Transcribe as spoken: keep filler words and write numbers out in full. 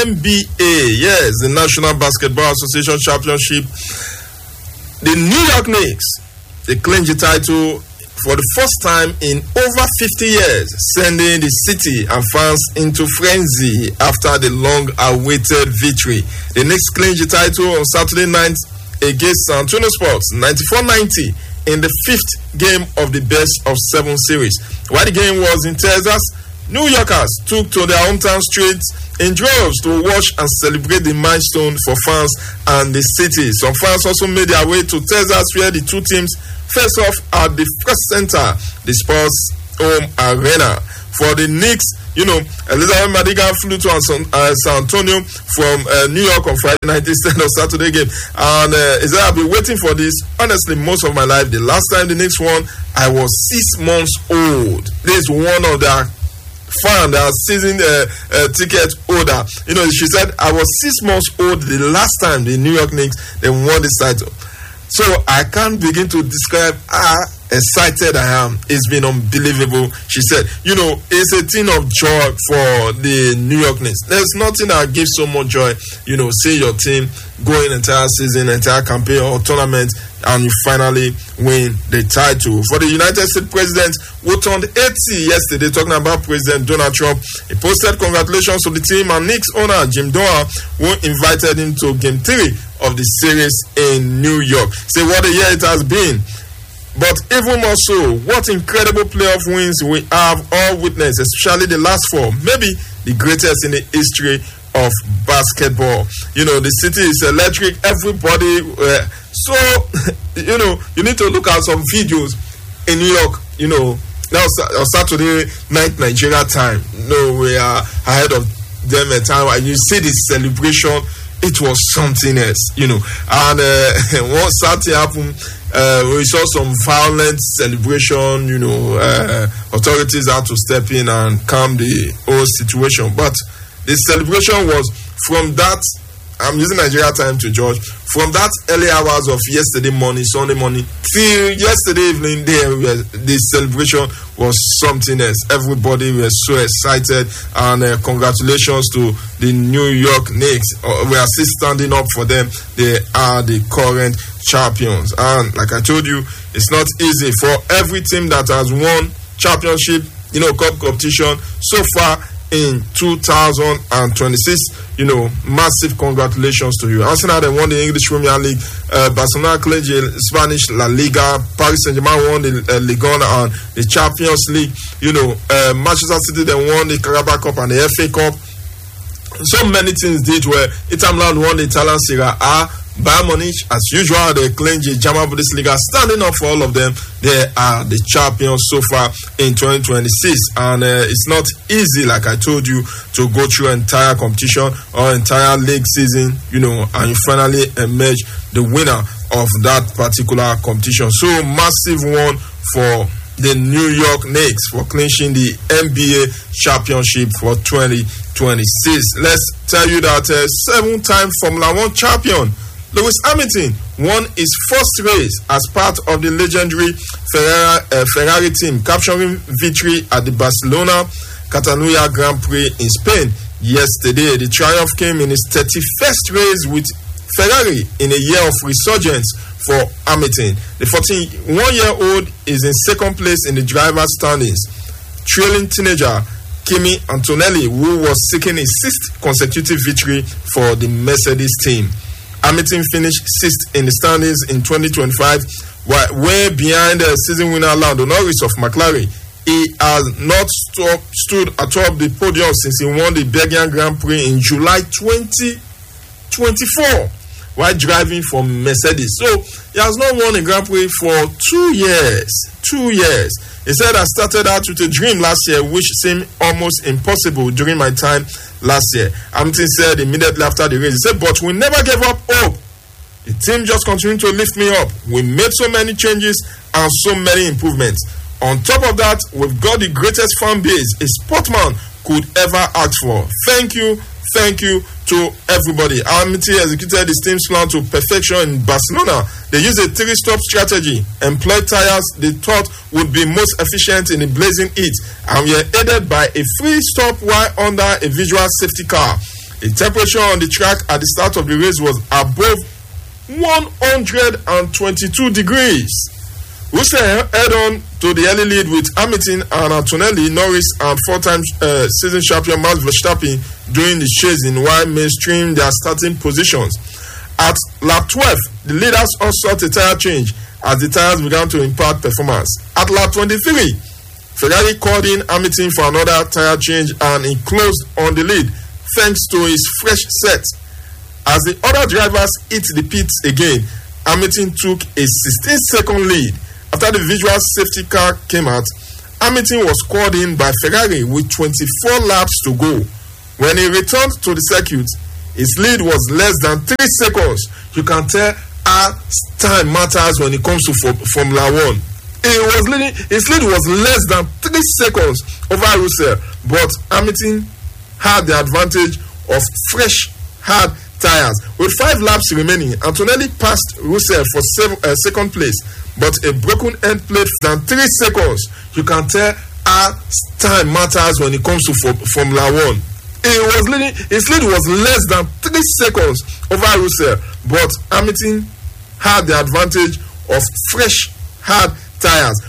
N B A, yes, the National Basketball Association Championship. The New York Knicks, they clinched the title for the first time in over fifty years, sending the city and fans into frenzy after the long-awaited victory. The Knicks clinched the title on Saturday night against San Antonio Spurs, ninety-four ninety, in the fifth game of the best of seven series. While the game was in Texas, New Yorkers took to their hometown streets in droves to watch and celebrate the milestone for fans and the city. Some fans also made their way to Texas, where the two teams face off at the First Center, the Spurs home arena. For the Knicks, you know, Elizabeth Madigan flew to uh, San Antonio from uh, New York on Friday night instead of Saturday game. And uh, he said, I've been waiting for this, honestly, most of my life. The last time the Knicks won, I was six months old. This is one of the fan, the season uh, uh, ticket holder. You know, she said, I was six months old the last time the New York Knicks they won this title. So I can't begin to describe how excited I am. It's been unbelievable. She said, you know, it's a thing of joy for the New York Knicks. There's nothing that gives so much joy, you know, see your team going entire season, entire campaign or tournament, and you finally win the title. For the United States president, who turned eighty yesterday, talking about President Donald Trump, he posted congratulations to the team and Knicks owner Jim Dolan, who invited him to game three of the series in New York. Say what a year it has been. But even more so, what incredible playoff wins we have all witnessed, especially the last four, maybe the greatest in the history of basketball. You know, the city is electric. Everybody, uh, so, you know, you need to look at some videos in New York, you know, now on Saturday night Nigeria time. You know, we are ahead of them a time, and you see the celebration. It was something else, you know. And uh, once something happened, uh, we saw some violent celebration, you know. Uh, authorities had to step in and calm the whole situation. But the celebration was from that, I'm using Nigeria time to judge, from that early hours of yesterday morning, Sunday morning, till yesterday evening, there, the celebration was something else. Everybody was so excited, and uh, congratulations to the New York Knicks. Uh, we are still standing up for them. They are the current champions. And like I told you, it's not easy for every team that has won championship, you know, cup competition so far in two thousand twenty-six. You know, massive congratulations to you. Arsenal, they won the English Premier League. Uh, Barcelona clinched the Spanish La Liga. Paris Saint-Germain won the uh, Ligue one and the Champions League. You know, uh, Manchester City, they won the Carabao Cup and the F A Cup. So many things did where Inter Milan won the Italian Serie A. Bayern Munich, as usual, they clinched the German Bundesliga. Standing up for all of them, they are the champions so far in twenty twenty-six. And uh, it's not easy, like I told you, to go through entire competition or entire league season, you know, and you finally emerge the winner of that particular competition. So massive one for the New York Knicks for clinching the N B A championship for twenty twenty-six. Let's tell you that uh, seven-time Formula One champion Lewis Hamilton won his first race as part of the legendary Ferrari, uh, Ferrari team, capturing victory at the Barcelona Catalunya Grand Prix in Spain yesterday. The triumph came in his thirty-first race with Ferrari in a year of resurgence for Hamilton. The forty-one-year-old is in second place in the driver's standings, trailing teenager Kimi Antonelli, who was seeking his sixth consecutive victory for the Mercedes team. Hamilton finished sixth in the standings in twenty twenty-five, while way behind the season winner Lando Norris of McLaren. He has not stop, stood atop the podium since he won the Belgian Grand Prix in July twenty twenty-four while driving for Mercedes. So he has not won a Grand Prix for two years. Two years. He said, I started out with a dream last year which seemed almost impossible during my time last year. Hamilton said immediately after the race, he said, but we never gave up hope. The team just continued to lift me up. We made so many changes and so many improvements. On top of that, we've got the greatest fan base a sportsman could ever ask for. Thank you, thank you to everybody. Hamilton executed his team's plan to perfection in Barcelona. They used a three-stop strategy, employed tires they thought would be most efficient in the blazing heat, and were aided by a free stop while under a visual safety car. The temperature on the track at the start of the race was above one hundred twenty-two degrees. Russell head on to the early lead with Hamilton and Antonelli, Norris and four-time uh, season champion Max Verstappen doing the chasing while mainstream their starting positions. At lap twelve, the leaders all sought a tire change as the tires began to impact performance. At lap twenty-three, Ferrari called in Hamilton for another tire change and he closed on the lead thanks to his fresh set. As the other drivers hit the pits again, Hamilton took a sixteen second lead. After the visual safety car came out, Hamilton was called in by Ferrari with twenty-four laps to go. When he returned to the circuit, his lead was less than three seconds. You can tell how time matters when it comes to Formula One. He was leading, his lead was less than three seconds over Russell, but Hamilton had the advantage of fresh, hard tires. With five laps remaining, Antonelli passed Russell for seven, uh, second place, but a broken end plate than three seconds. You can tell how time matters when it comes to for, Formula One. He was leading, his lead was less than three seconds over Russell, but Hamilton had the advantage of fresh, hard tires.